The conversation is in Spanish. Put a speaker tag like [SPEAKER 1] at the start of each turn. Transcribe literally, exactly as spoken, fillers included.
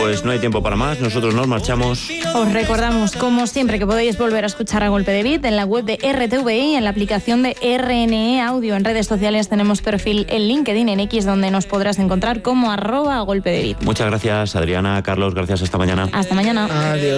[SPEAKER 1] pues no hay tiempo para más, nosotros nos marchamos.
[SPEAKER 2] Os recordamos, como siempre, que podéis volver a escuchar A Golpe de Beat en la web de R T V I, en la aplicación de R N E Audio. En redes sociales tenemos perfil en LinkedIn, en X, donde nos podrás encontrar como arroba A Golpe de Beat.
[SPEAKER 1] Muchas gracias, Adriana, Carlos, gracias, hasta mañana.
[SPEAKER 2] Hasta mañana.
[SPEAKER 3] Adiós.